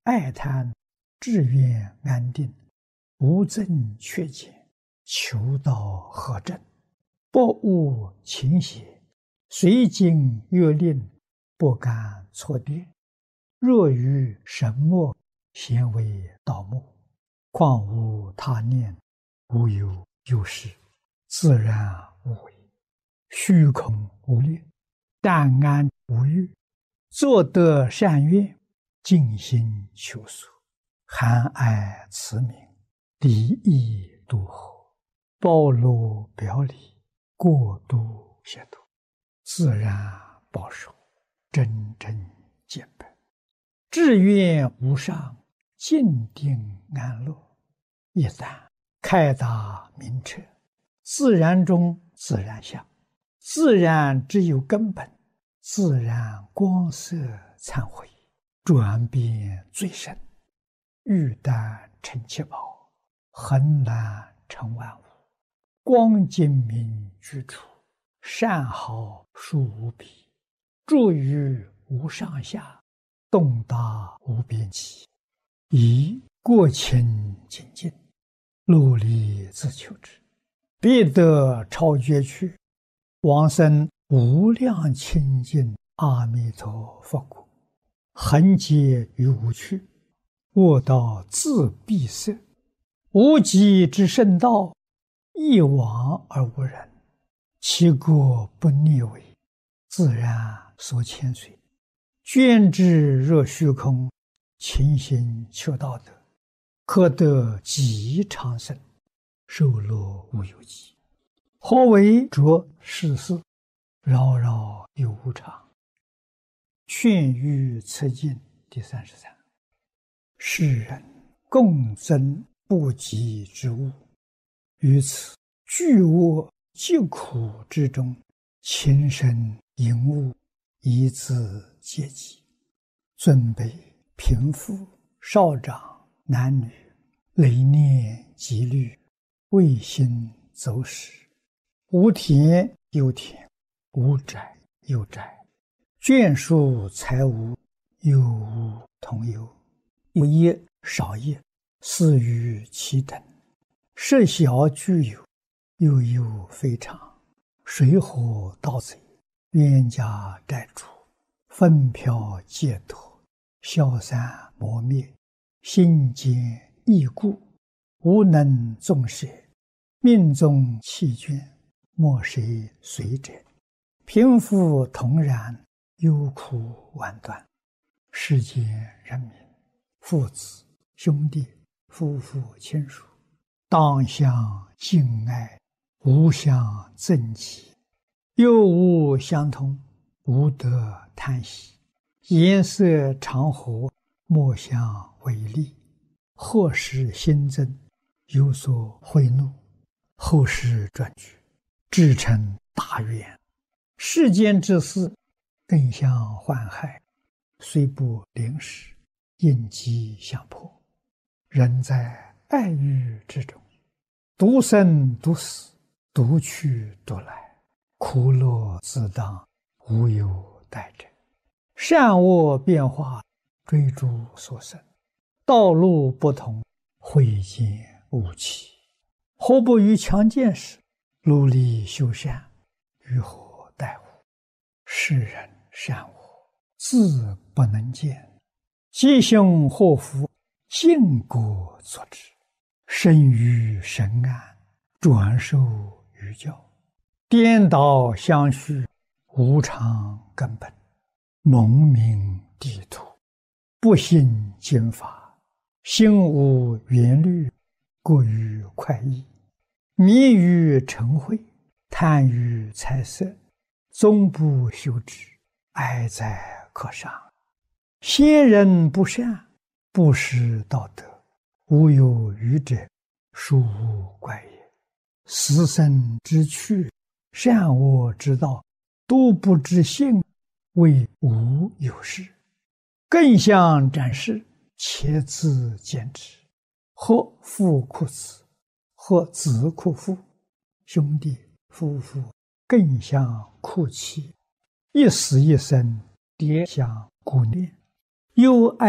爱贪，志愿安定，无增缺减，求道和正，不误勤邪，随经越令，不敢错颠。若于神默，咸为道默，况无他念，无有有事，自然无为，虚空无念，淡安无欲，作得善愿，尽心求索，含爱慈悯，离意度合，包罗表里，过度协度，自然保守，真正见本，志愿无上，静定安乐。一旦开达明彻，自然中自然相，自然只有根本，自然光色忏悔，转变最深，欲丹成七宝，恒难成万物，光精明居处，善好殊无比，住于无上下，动达无边际，以过清精进，努力自求之，必得超绝去，往生无量清净阿弥陀佛国，恒劫于无趣，卧道自闭塞，无极之圣道，一往而无人，其国不逆违，自然所牵随，捐之若虚空，勤行求道德，可得极长生，寿乐无有极。何为着世事，扰扰有无常。劝喻此经第33。世人共增不及之物，于此巨恶疾苦之中，情深淫恶，以自阶级，尊卑贫富少长男女，累念积虑，未心走失，无田有田，无宅有宅，眷属财物，有无同有，有业少业，似于其等，设小具有，又有非常，水火盗贼，冤家债主，纷飘解脱，消散磨灭，心坚易故，无能纵舍，命中弃捐，莫谁随者，贫富同然，忧苦万端。世间人民，父子兄弟夫妇亲属，当相敬爱，无相憎忌，又无相同，无得贪喜，颜色常和，莫相违逆，或使新增，有所贿赂，后世转举，至成大愿。世间之事，更相患害，虽不临时，应机相迫。人在爱欲之中，独生独死，独去独来，苦乐自当，无有待者。善恶变化，追逐所生，道路不同，慧见无期。何不于强健时，努力修善，于何待乎？世人善恶，自不能见，吉凶祸福，尽果作之。生于神安，转受于教，颠倒相续，无常根本，蒙名地土，不信经法，心无缘虑，过于快意，迷于尘秽，贪于财色，终不修之，哀哉可伤。先人不善，不识道德，无有余者，殊无怪也。死生之趣，善恶之道，都不知性，谓无有事。更相展示，且自见之。或父哭子，或子哭父，兄弟夫妇更相哭泣，一死一生，迭相顾念，忧爱